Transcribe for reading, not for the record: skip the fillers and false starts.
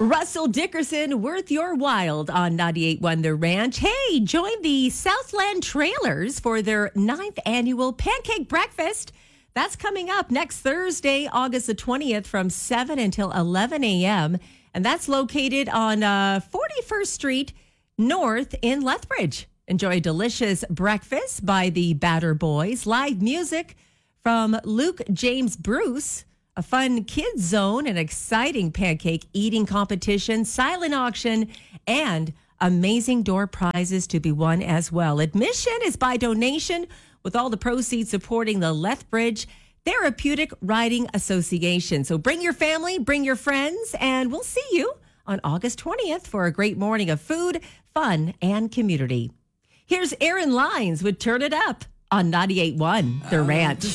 Russell Dickerson, worth your while on 98.1 The Ranch. Hey, join the Southland Trailers for their 9th annual Pancake Breakfast. That's coming up next Thursday, August the 20th from 7 until 11 a.m. And that's located on 41st Street North in Lethbridge. Enjoy a delicious breakfast by the Batter Boys, live music from Luke James Bruce, a fun kids zone, an exciting pancake eating competition, silent auction, and amazing door prizes to be won as well. Admission is by donation, with all the proceeds supporting the Lethbridge Therapeutic Riding Association. So bring your family, bring your friends, and we'll see you on August 20th for a great morning of food, fun, and community. Here's Aaron Lines with Turn It Up on 98.1 The Ranch.